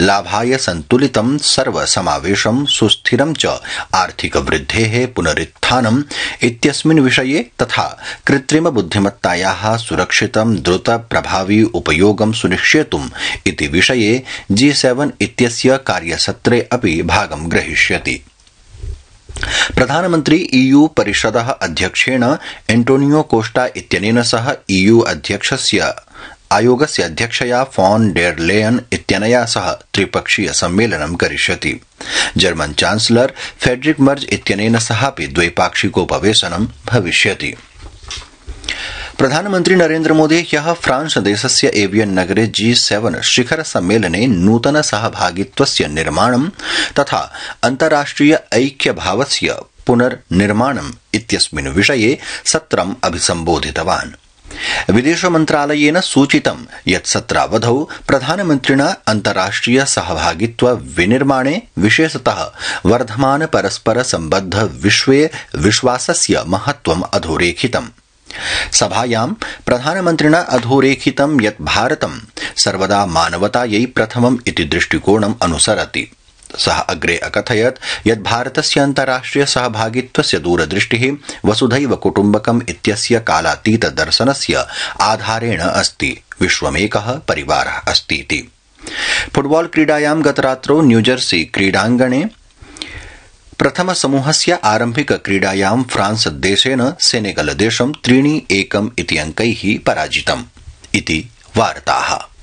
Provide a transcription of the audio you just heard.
लाभाय संतुलितं सर्वसमावेशं सुस्थिरं च आर्थिकवृद्धेः पुनरुत्थानम् इत्यस्मिन् विषये तथा कृत्रिमबुद्धिमत्तायाः सुरक्षितं द्रुत प्रभावी उपयोगं सुनिश्चेतुम् इति विषये G7 इत्यस्य कार्यसत्रे अपि भागं ग्रहीष्यति। प्रधानमन्त्री EU परिषदः अध्यक्षेण एंटोनियो कोस्टा इत्यनेन सह EU आयोगस्य अध्यक्षया फॉन डेर लेयन इत्यनया सह त्रिपक्षीय सम्मेलनं करिष्यति। जर्मन चांसलर फेडरिक मर्ज इत्यनेन सहापि द्वैपाक्षिकोपवेशनं भविष्यति। प्रधानमन्त्री नरेन्द्र मोदी ह्यः फ्रांस देशस्य एवियन नगरे G7 शिखर सम्मेलने नूतन सहभागित्वस्य निर्माणं तथा अन्ताराष्ट्रिय ऐक्यभावस्य पुनर्निर्माणम् इत्यस्मिन् विषये सत्रम् अभिसम्बोधितवान्। विदेश मन्त्रालयेन सूचितं यत् सत्रावधौ प्रधानमन्त्रिणा अन्ताराष्ट्रिय सहभागित्व विनिर्माणे विशेषतः वर्धमान परस्पर सम्बद्ध विश्वे विश्वासस्य महत्त्वम् अधोरेखितम्। सभायां प्रधानमन्त्रिणा अधोरेखितं यत् भारतं सर्वदा मानवतायै प्रथमम् इति दृष्टिकोणम् अनुसरति। सः अग्रे अकथयत् यत् भारतस्य अन्ताराष्ट्रिय सहभागित्वस्य दूरदृष्टिः वसुधैव कुटुम्बकम् इत्यस्य कालातीत दर्शनस्य आधारेण अस्ति। विश्वमेकः परिवारः अस्तीति। फुटबॉल क्रीडायां गतरात्रौ न्यूजर्सी क्रीडाङ्गणे प्रथम समूहस्य आरम्भिक क्रीडायां फ्रांस देशेन सेनेगल देशं 3-1 इति अंकैः पराजितम् इति वार्ताः।